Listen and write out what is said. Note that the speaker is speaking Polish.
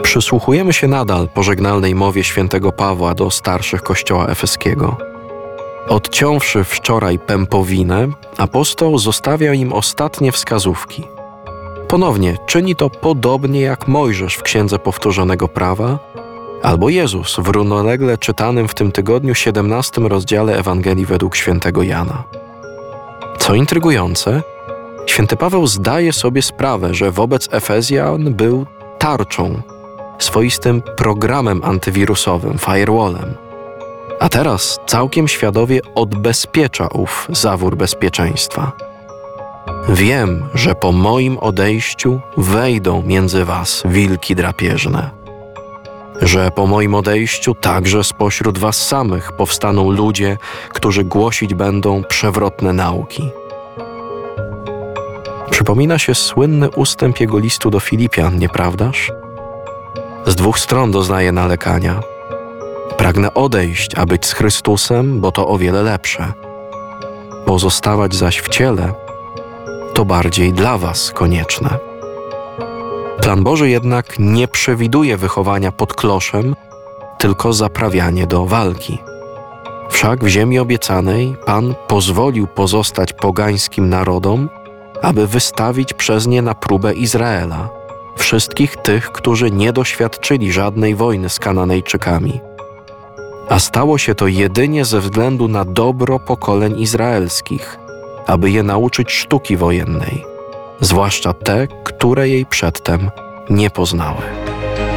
Przysłuchujemy się nadal pożegnalnej mowie świętego Pawła do starszych Kościoła efeskiego. Odciąwszy wczoraj pępowinę, apostoł zostawia im ostatnie wskazówki. Ponownie czyni to podobnie jak Mojżesz w Księdze Powtórzonego Prawa albo Jezus w równolegle czytanym w tym tygodniu 17 rozdziale Ewangelii według świętego Jana. Co intrygujące, święty Paweł zdaje sobie sprawę, że wobec Efezjan był tarczą, swoistym programem antywirusowym, firewallem. A teraz całkiem świadomie odbezpiecza ów zawór bezpieczeństwa. Wiem, że po moim odejściu wejdą między was wilki drapieżne. Że po moim odejściu także spośród was samych powstaną ludzie, którzy głosić będą przewrotne nauki. Przypomina się słynny ustęp jego listu do Filipian, nieprawdaż? Z dwóch stron doznaje nalegania. Pragnę odejść, a być z Chrystusem, bo to o wiele lepsze. Pozostawać zaś w ciele to bardziej dla was konieczne. Plan Boży jednak nie przewiduje wychowania pod kloszem, tylko zaprawianie do walki. Wszak w ziemi obiecanej Pan pozwolił pozostać pogańskim narodom, aby wystawić przez nie na próbę Izraela, wszystkich tych, którzy nie doświadczyli żadnej wojny z Kananejczykami. A stało się to jedynie ze względu na dobro pokoleń izraelskich, aby je nauczyć sztuki wojennej, zwłaszcza te, które jej przedtem nie poznały.